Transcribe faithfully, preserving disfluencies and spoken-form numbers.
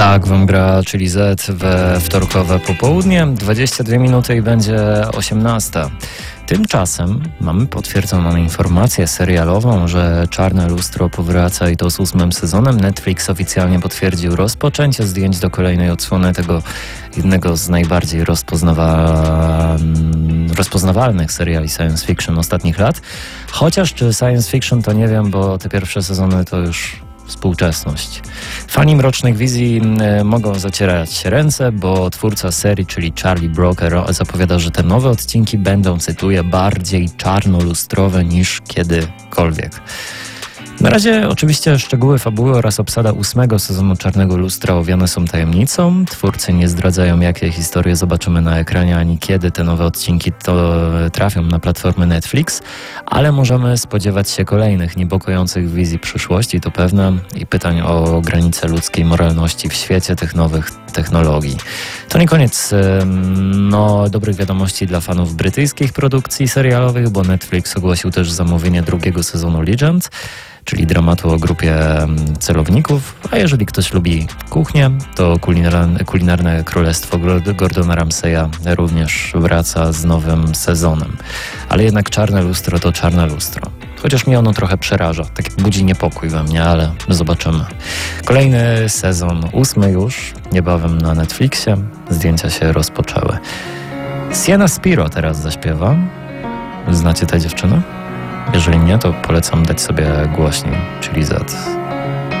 Tak wam gra, czyli Z we wtorkowe popołudnie, dwadzieścia dwie minuty i będzie osiemnasta. Tymczasem mamy potwierdzoną informację serialową, że Czarne Lustro powraca i to z ósmym sezonem. Netflix oficjalnie potwierdził rozpoczęcie zdjęć do kolejnej odsłony tego jednego z najbardziej rozpoznawa... rozpoznawalnych seriali science fiction ostatnich lat. Chociaż czy science fiction to nie wiem, bo te pierwsze sezony to już współczesność. Fani Mrocznych Wizji y, mogą zacierać ręce, bo twórca serii, czyli Charlie Brooker, zapowiada, że te nowe odcinki będą, cytuję, bardziej czarnolustrowe niż kiedykolwiek. Na razie oczywiście szczegóły fabuły oraz obsada ósmego sezonu Czarnego Lustra owiane są tajemnicą. Twórcy nie zdradzają, jakie historie zobaczymy na ekranie, ani kiedy te nowe odcinki to trafią na platformy Netflix, ale możemy spodziewać się kolejnych niepokojących wizji przyszłości, to pewne, i pytań o granice ludzkiej moralności w świecie tych nowych technologii. To nie koniec no, dobrych wiadomości dla fanów brytyjskich produkcji serialowych, bo Netflix ogłosił też zamówienie drugiego sezonu Legend, czyli dramatu o grupie celowników, a jeżeli ktoś lubi kuchnię, to kulinarne, kulinarne królestwo Gordona Ramsaya również wraca z nowym sezonem. Ale jednak Czarne Lustro to Czarne Lustro. Chociaż mnie ono trochę przeraża, tak budzi niepokój we mnie, ale zobaczymy. Kolejny sezon, ósmy już, niebawem na Netflixie. Zdjęcia się rozpoczęły. Sienna Spiro teraz zaśpiewa. Znacie tę dziewczynę? Jeżeli nie, to polecam dać sobie głośniej, czyli Z.